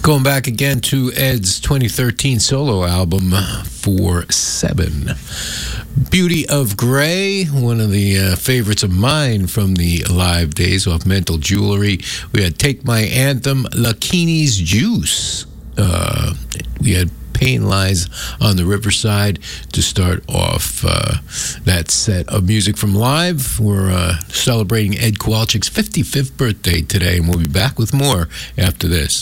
Going back again to Ed's 2013 solo album, 4/7. Beauty of Grey, one of the favorites of mine from the live days off Mental Jewelry. We had Take My Anthem, Lakini's Juice. We had Pain Lies on the Riverside to start off that set of music from live. We're celebrating Ed Kowalczyk's 55th birthday today, and we'll be back with more after this.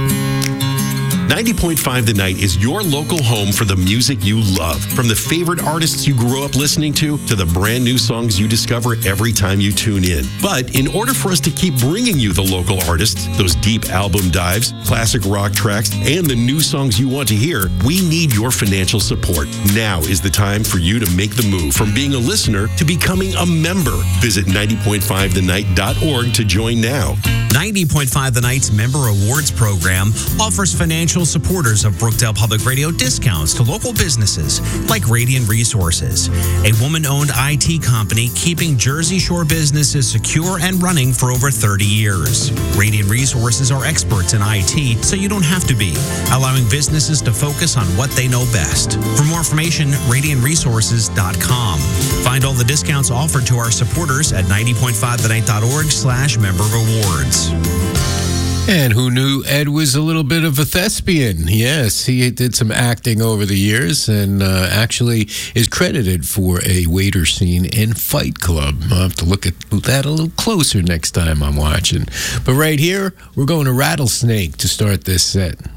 90.5 The Night is your local home for the music you love. From the favorite artists you grew up listening to the brand new songs you discover every time you tune in. But in order for us to keep bringing you the local artists, those deep album dives, classic rock tracks, and the new songs you want to hear, we need your financial support. Now is the time for you to make the move from being a listener to becoming a member. Visit 90.5thenight.org to join now. 90.5 The Night's Member Awards program offers financial supporters of Brookdale Public Radio discounts to local businesses like Radiant Resources, a woman-owned IT company keeping Jersey Shore businesses secure and running for over 30 years. Radiant Resources are experts in IT, so you don't have to be, allowing businesses to focus on what they know best. For more information, radiantresources.com. Find all the discounts offered to our supporters at 90.5thenight.org/member rewards. And who knew Ed was a little bit of a thespian? Yes, he did some acting over the years and actually is credited for a waiter scene in Fight Club. I'll have to look at that a little closer next time I'm watching. But right here, we're going to Rattlesnake to start this set.